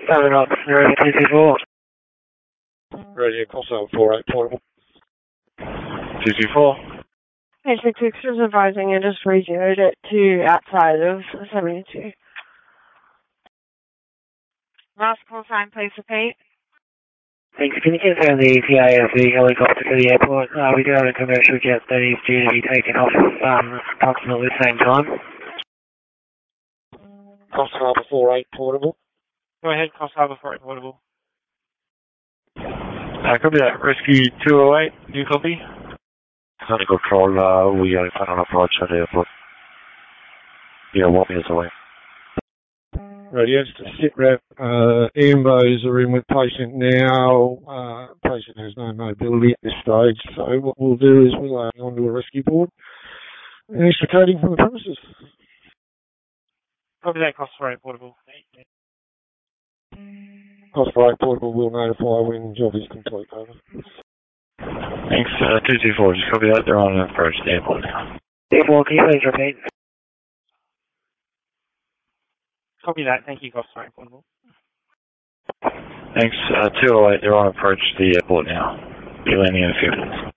7 up, radio 224. Radio Kosovo 48 portable. 224. Hey, 66 is advising you just radioed it to outside of 72. Last call sign, please repeat. Thanks. Can you confirm the ETA of the helicopter to the airport? We do have a commercial jet that is due to be taken off approximately the same time. Costa Harbour 48 portable. Go ahead, Costa Harbour 48 portable. Copy that. Rescue 208, do you copy? Clinical control, we are plan on approach at the airport. We are 1 minute away. Radio to sit rep. Ambos are in with patient now. Patient has no mobility at this stage, so what we'll do is we'll add onto a rescue board and extricating from the premises. Copy that, Costa 48 portable. Costa 48 portable will notify when job is complete. Over. Thanks, 224, just copy that. They're on approach to the airport now. 224, can you please repeat? Copy that, thank you, Costa 48 portable. Thanks, 208, they're on approach to the airport now. Be landing in a few minutes.